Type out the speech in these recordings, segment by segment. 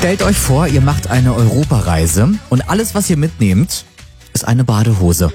Stellt euch vor, ihr macht eine Europareise und alles, was ihr mitnehmt, ist eine Badehose.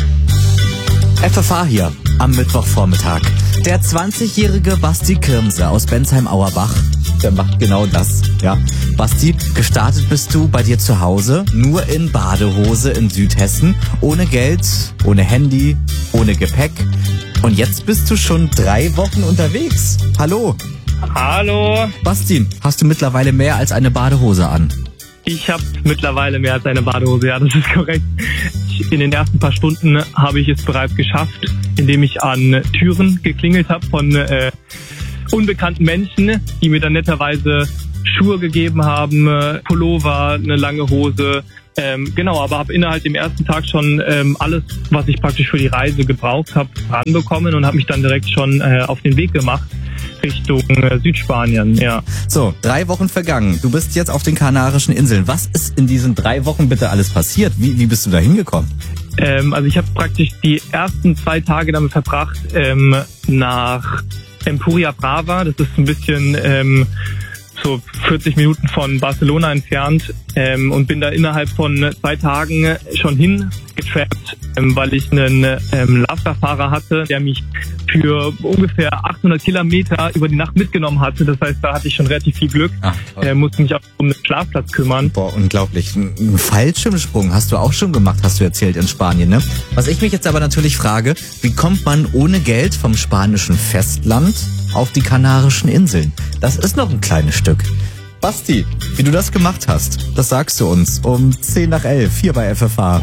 FFH hier am Mittwochvormittag. Der 20-jährige Basti Kirmse aus Bensheim-Auerbach, der macht genau das. Ja, Basti, gestartet bist du bei dir zu Hause, nur in Badehose in Südhessen, ohne Geld, ohne Handy, ohne Gepäck. Und jetzt bist du schon 3 Wochen unterwegs. Hallo. Hallo. Basti, hast du mittlerweile mehr als eine Badehose an? Ich habe mittlerweile mehr als eine Badehose, ja, das ist korrekt. In den ersten paar Stunden habe ich es bereits geschafft, indem ich an Türen geklingelt habe von unbekannten Menschen, die mir dann netterweise Schuhe gegeben haben, Pullover, eine lange Hose. Genau, aber habe innerhalb dem ersten Tag schon alles, was ich praktisch für die Reise gebraucht habe, ranbekommen und habe mich dann direkt schon auf den Weg gemacht Richtung Südspanien, ja. So, 3 Wochen vergangen. Du bist jetzt auf den Kanarischen Inseln. Was ist in diesen 3 Wochen bitte alles passiert? Wie bist du da hingekommen? Also ich habe praktisch die ersten 2 Tage damit verbracht, nach Empuria Brava. Das ist ein bisschen so 40 Minuten von Barcelona entfernt und bin da innerhalb von 2 Tagen schon hingetrappt, weil ich einen Lasterfahrer hatte, der mich für ungefähr 800 Kilometer über die Nacht mitgenommen hatte. Das heißt, da hatte ich schon relativ viel Glück. Musste mich auch um den Schlafplatz kümmern. Boah, unglaublich. Ein Fallschirmsprung hast du auch schon gemacht, hast du erzählt, in Spanien, ne? Was ich mich jetzt aber natürlich frage, wie kommt man ohne Geld vom spanischen Festland auf die Kanarischen Inseln? Das ist noch ein kleines Stück. Basti, wie du das gemacht hast, das sagst du uns um 10 nach 11 hier bei FFH.